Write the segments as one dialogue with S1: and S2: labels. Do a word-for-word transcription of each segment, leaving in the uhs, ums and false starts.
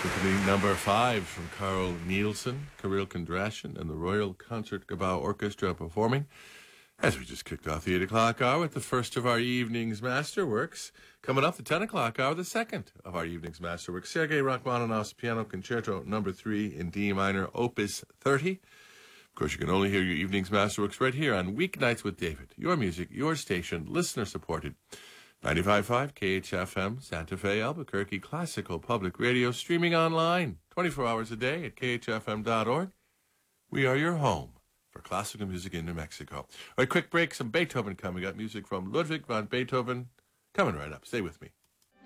S1: Symphony number five from Carl Nielsen, Kirill Kondrashin, and the Royal Concertgebouw Orchestra performing as we just kicked off the eight o'clock hour with the first of our evening's masterworks. Coming up the ten o'clock hour, the second of our evening's masterworks, Sergei Rachmaninoff's Piano Concerto number three in D minor, Opus thirty. Of course, you can only hear your evening's masterworks right here on Weeknights with David. Your music, your station, listener-supported. ninety-five point five K H F M, Santa Fe, Albuquerque, classical public radio, streaming online twenty-four hours a day at K H F M dot org. We are your home for classical music in New Mexico. All right, quick break, some Beethoven coming up. Music from Ludwig van Beethoven coming right up. Stay with me.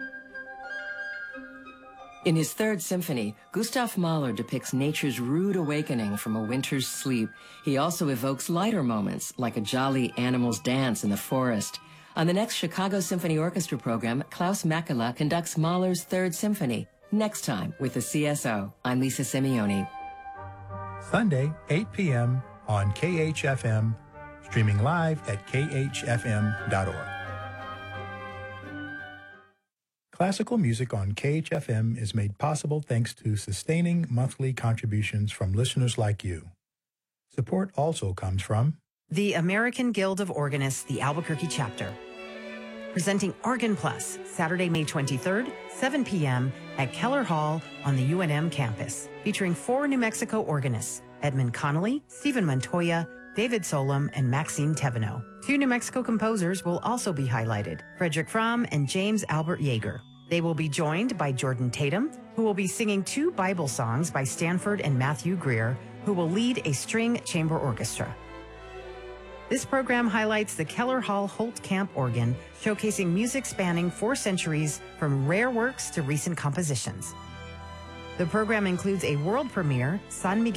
S2: In his Third Symphony, Gustav Mahler depicts nature's rude awakening from a winter's sleep. He also evokes lighter moments, like a jolly animal's dance in the forest. On the next Chicago Symphony Orchestra program, Klaus Makela conducts Mahler's Third Symphony. Next time with the C S O. I'm Lisa Simeone.
S3: Sunday, eight p.m. on K H F M, streaming live at K H F M dot org. Classical music on K H F M is made possible thanks to sustaining monthly contributions from listeners like you. Support also comes from
S4: the American Guild of Organists, the Albuquerque chapter. Presenting Organ Plus, Saturday, May twenty-third, seven p.m. at Keller Hall on the U N M campus, featuring four New Mexico organists, Edmund Connolly, Stephen Montoya, David Solom, and Maxime Teveno. Two New Mexico composers will also be highlighted, Frederick Fromm and James Albert Yeager. They will be joined by Jordan Tatum, who will be singing two Bible songs by Stanford and Matthew Greer, who will lead a string chamber orchestra. This program highlights the Keller Hall Holt Camp organ, showcasing music spanning four centuries from rare works to recent compositions. The program includes a world premiere, San Miguel